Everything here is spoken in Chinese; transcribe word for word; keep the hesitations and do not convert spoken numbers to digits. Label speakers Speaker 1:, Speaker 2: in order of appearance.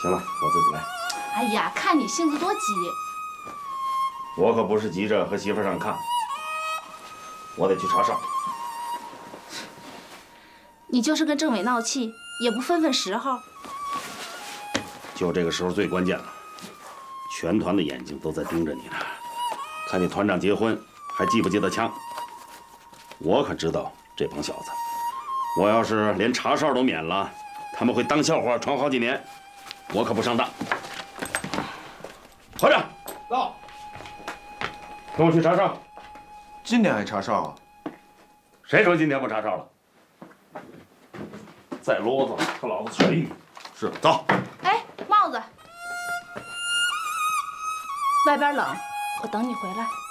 Speaker 1: 行了，我自己来。
Speaker 2: 哎呀，看你性子多急。
Speaker 1: 我可不是急着和媳妇上炕，我得去查哨。
Speaker 2: 你就是跟政委闹气，也不分分时候。
Speaker 1: 就这个时候最关键了，全团的眼睛都在盯着你呢，看你团长结婚还记不记得枪。我可知道这帮小子，我要是连查哨都免了，他们会当笑话传好几年，我可不上当。团长，
Speaker 3: 到，
Speaker 1: 跟我去查哨。
Speaker 3: 今天还查哨啊？
Speaker 1: 谁说今天不查哨了？再啰嗦，和老子学艺。是，走。
Speaker 2: 哎，帽子，外边冷，我等你回来。